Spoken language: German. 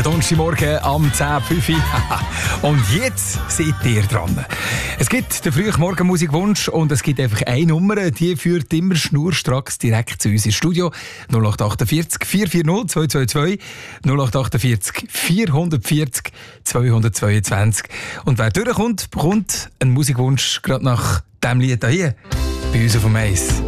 Donnerstagmorgen am 10.05 Uhr. Und jetzt seid ihr dran. Es gibt den frühen Morgenmusikwunsch und es gibt einfach eine Nummer, die führt immer schnurstracks direkt zu uns ins Studio. 0848 440 222 0848 440 222. Und wer durchkommt, bekommt einen Musikwunsch gerade nach diesem Lied hier bei uns auf dem Eis.